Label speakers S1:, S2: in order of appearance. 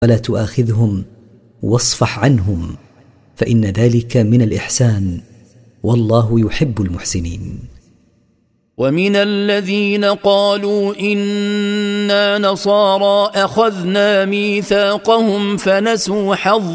S1: ولا تؤاخذهم واصفح عنهم، فإن ذلك من الإحسان، والله يحب المحسنين.
S2: ومن الذين قالوا إنا نصارى أخذنا ميثاقهم فنسوا حظا